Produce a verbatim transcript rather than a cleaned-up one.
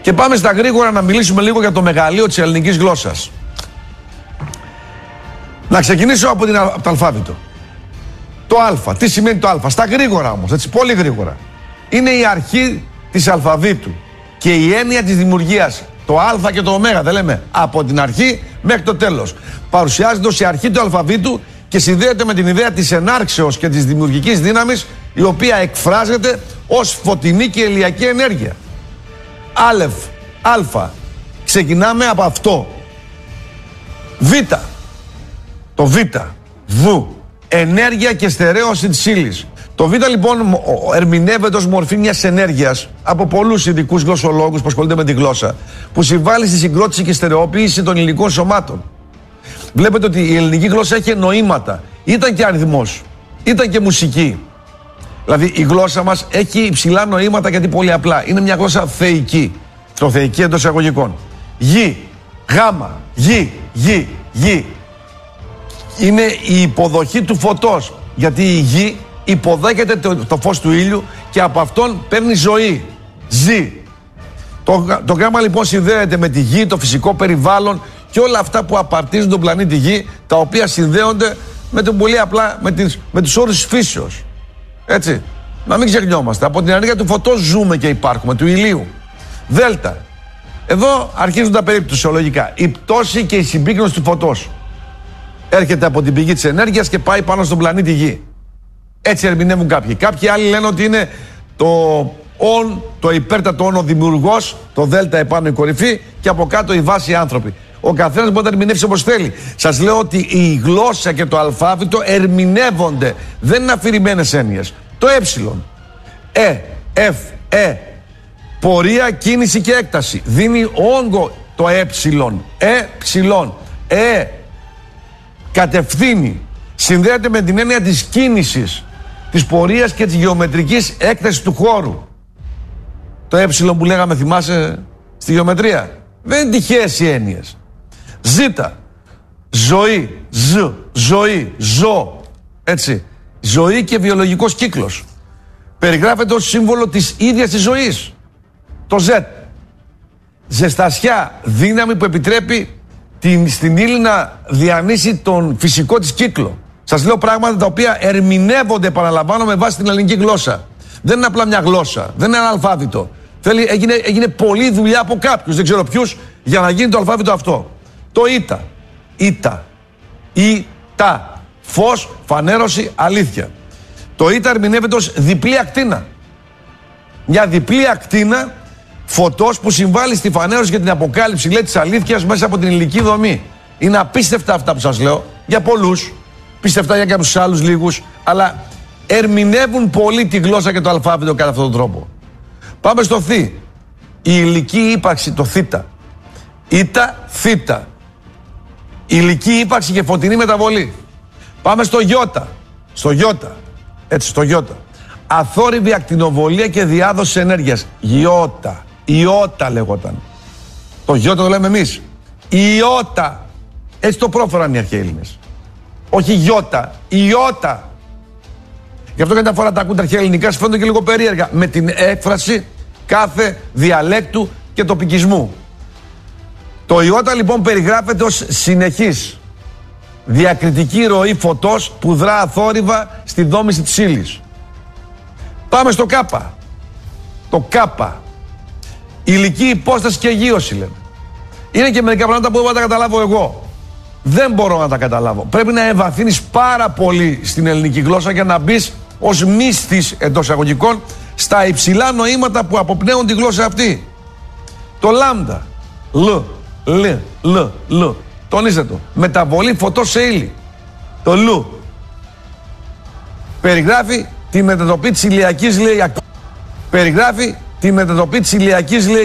Και πάμε στα γρήγορα να μιλήσουμε λίγο για το μεγαλείο της ελληνικής γλώσσας. Να ξεκινήσω από, την, από το αλφάβητο. Το α, τι σημαίνει το α, στα γρήγορα όμως, έτσι, πολύ γρήγορα. Είναι η αρχή της αλφαβήτου και η έννοια της δημιουργίας. Το α και το ω, δεν λέμε, από την αρχή μέχρι το τέλος. Παρουσιάζεται ως η αρχή του αλφαβήτου και συνδέεται με την ιδέα της ενάρξεως και της δημιουργικής δύναμης, η οποία εκφράζεται ως φωτεινή και ηλιακή ενέργεια. Άλεφ, αλφα. Ξεκινάμε από αυτό. Β. Το β. Β. Ενέργεια και στερέωση της ύλης. Το β λοιπόν ερμηνεύεται ως μορφή μιας ενέργειας από πολλούς ειδικούς γλωσσολόγους που ασχολούνται με τη γλώσσα, που συμβάλλει στη συγκρότηση και στερεοποίηση των υλικών σωμάτων. Βλέπετε ότι η ελληνική γλώσσα έχει νοήματα. Ήταν και αριθμός, ήταν και μουσική. Δηλαδή η γλώσσα μας έχει υψηλά νοήματα γιατί πολύ απλά. Είναι μια γλώσσα θεϊκή. Το θεϊκή εντός εισαγωγικών. Γη, γάμα, γη, γη, γη. Είναι η υποδοχή του φωτός. Γιατί η γη υποδέχεται το, το φως του ήλιου και από αυτόν παίρνει ζωή. Ζει. Το, το γάμα λοιπόν συνδέεται με τη γη, το φυσικό περιβάλλον και όλα αυτά που απαρτίζουν τον πλανήτη Γη, τα οποία συνδέονται με τον πολύ απλά, με, τις, με τους όρους της φύσεως. Έτσι. Να μην ξεχνιόμαστε. Από την ενέργεια του φωτός ζούμε και υπάρχουμε, του ηλίου. Δέλτα. Εδώ αρχίζουν τα περιπτωσιολογικά. Η πτώση και η συμπίκνωση του φωτός. Έρχεται από την πηγή της ενέργειας και πάει πάνω στον πλανήτη Γη. Έτσι ερμηνεύουν κάποιοι. Κάποιοι άλλοι λένε ότι είναι το ον, το υπέρτατο όν ο δημιουργός, το δέλτα επάνω η κορυφή και από κάτω η βάση οι άνθρωποι. Ο καθένας μπορεί να ερμηνεύσει όπως θέλει. Σας λέω ότι η γλώσσα και το αλφάβητο ερμηνεύονται. Δεν είναι αφηρημένες έννοιες. Το ε, ε, εφ, ε, πορεία, κίνηση και έκταση. Δίνει όγκο το ε, ε, ψηλόν, ε, κατευθύνει. Συνδέεται με την έννοια της κίνησης, της πορείας και της γεωμετρικής έκτασης του χώρου. Το ε που λέγαμε, θυμάσαι, στη γεωμετρία. Δεν είναι τυχαίες οι έννοιες. Ζήτα. Ζωή. Ζ. Ζωή. Ζω. Έτσι. Ζωή και βιολογικός κύκλος. Περιγράφεται ως σύμβολο της ίδιας της ζωής. Το ζ. Ζεστασιά. Δύναμη που επιτρέπει την, στην ύλη να διανύσει τον φυσικό της κύκλο. Σας λέω πράγματα τα οποία ερμηνεύονται, επαναλαμβάνω, με βάση την ελληνική γλώσσα. Δεν είναι απλά μια γλώσσα. Δεν είναι ένα αλφάβητο. Θέλει, έγινε, έγινε πολλή δουλειά από κάποιους, δεν ξέρω ποιους, για να γίνει το αλφάβητο αυτό. Το ήτα. Ήτα. Ήτα. Φως, φανέρωση, αλήθεια. Το ήτα ερμηνεύεται ως διπλή ακτίνα. Μια διπλή ακτίνα φωτός που συμβάλλει στη φανέρωση και την αποκάλυψη, λέει, της αλήθειας μέσα από την υλική δομή. Είναι απίστευτα αυτά που σας λέω, για πολλούς. Πίστευτα για κάποιους άλλους λίγους, αλλά ερμηνεύουν πολύ τη γλώσσα και το αλφάβητο κατά αυτόν τον τρόπο. Πάμε στο θ. Η υλική ύπαρξη, το θ. Ήτα, θήτα. Υλική ύπαρξη και φωτεινή μεταβολή. Πάμε στο γιώτα. Στο γιώτα. Έτσι, στο γιώτα. Αθόρυβη ακτινοβολία και διάδοση ενέργειας. Γιώτα. Ιώτα λέγονταν. Το γιώτα το λέμε εμείς. Ιώτα. Έτσι το πρόφεραν οι αρχαίοι Έλληνες. Όχι γιώτα. Ιώτα. Γι' αυτό καμιά φορά τα ακούν τα αρχαία ελληνικά, σου φαίνονται και λίγο περίεργα. Με την έκφραση κάθε διαλέκτου και τοπικισμού. Το ιώτα λοιπόν περιγράφεται ως συνεχής διακριτική ροή φωτός που δρά αθόρυβα στη δόμηση της ύλης. Πάμε στο κάπα. Το κάπα. Υλική υπόσταση και γύρωση λέμε. Είναι και μερικά πράγματα που δεν μπορώ να τα καταλάβω εγώ. Δεν μπορώ να τα καταλάβω. Πρέπει να ευαθύνεις πάρα πολύ στην ελληνική γλώσσα για να μπεις ως μύστης εντός εισαγωγικών στα υψηλά νοήματα που αποπνέουν τη γλώσσα αυτή. Το λάμδα. Λ, λ, λ, λ. Τονίστε το. Μεταβολή φωτός σε ύλη. Το λου. Περιγράφει τη μετατροπή της ηλιακής, λέει, περιγράφει τη μετατροπή της ηλιακής, λέει,